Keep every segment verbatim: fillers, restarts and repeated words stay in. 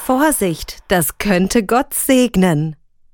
Vorsicht, das könnte Gott segnen.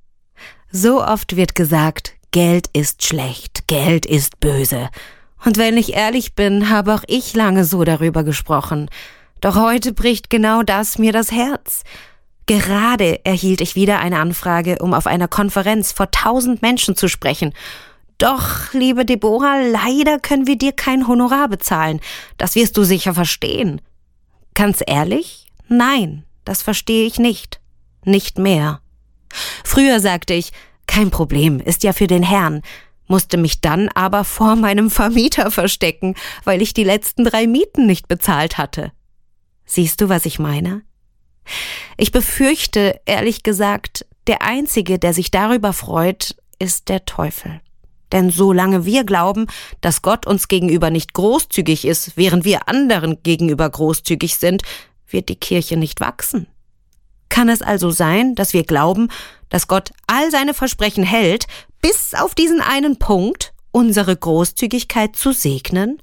So oft wird gesagt, Geld ist schlecht, Geld ist böse. Und wenn ich ehrlich bin, habe auch ich lange so darüber gesprochen. Doch heute bricht genau das mir das Herz. Gerade erhielt ich wieder eine Anfrage, um auf einer Konferenz vor tausend Menschen zu sprechen. Doch, liebe Deborah, leider können wir dir kein Honorar bezahlen. Das wirst du sicher verstehen. Ganz ehrlich? Nein, das verstehe ich nicht. Nicht mehr. Früher sagte ich, kein Problem, ist ja für den Herrn, musste mich dann aber vor meinem Vermieter verstecken, weil ich die letzten drei Mieten nicht bezahlt hatte. Siehst du, was ich meine? Ich befürchte, ehrlich gesagt, der Einzige, der sich darüber freut, ist der Teufel. Denn solange wir glauben, dass Gott uns gegenüber nicht großzügig ist, während wir anderen gegenüber großzügig sind, wird die Kirche nicht wachsen. Kann es also sein, dass wir glauben, dass Gott all seine Versprechen hält, bis auf diesen einen Punkt, unsere Großzügigkeit zu segnen?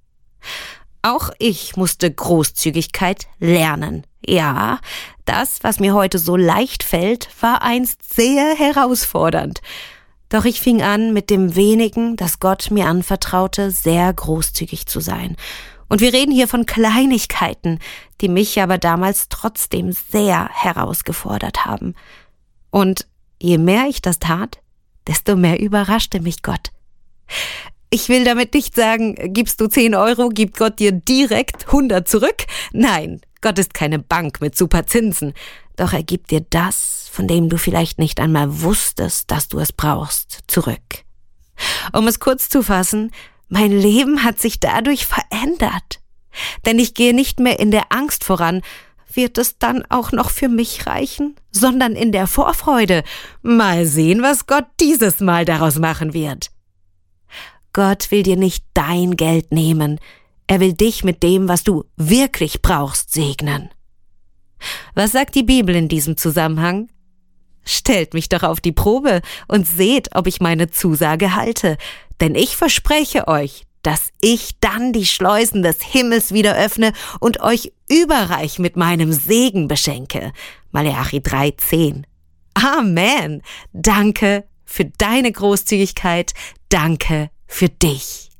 Auch ich musste Großzügigkeit lernen. Ja, das, was mir heute so leicht fällt, war einst sehr herausfordernd. Doch ich fing an, mit dem wenigen, das Gott mir anvertraute, sehr großzügig zu sein. Und wir reden hier von Kleinigkeiten, die mich aber damals trotzdem sehr herausgefordert haben. Und je mehr ich das tat, desto mehr überraschte mich Gott. Ich will damit nicht sagen, gibst du zehn Euro, gibt Gott dir direkt hundert zurück. Nein, Gott ist keine Bank mit super Zinsen. Doch er gibt dir das, von dem du vielleicht nicht einmal wusstest, dass du es brauchst, zurück. Um es kurz zu fassen, mein Leben hat sich dadurch verändert. Denn ich gehe nicht mehr in der Angst voran, wird es dann auch noch für mich reichen, sondern in der Vorfreude. Mal sehen, was Gott dieses Mal daraus machen wird. Gott will dir nicht dein Geld nehmen. Er will dich mit dem, was du wirklich brauchst, segnen. Was sagt die Bibel in diesem Zusammenhang? Stellt mich doch auf die Probe und seht, ob ich meine Zusage halte. Denn ich verspreche euch, dass ich dann die Schleusen des Himmels wieder öffne und euch überreich mit meinem Segen beschenke. Maleachi drei zehn. Amen. Danke für deine Großzügigkeit. Danke für dich.